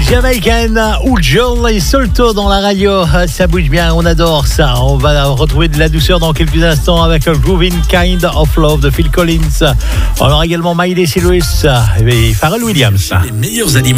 Jamaican ou Joel et Solto dans la radio, ça bouge bien, on adore ça. On va retrouver de la douceur dans quelques instants avec Groovin' Kind of Love de Phil Collins. On aura également Miley Cyrus et Pharrell Williams. Les meilleurs aliments.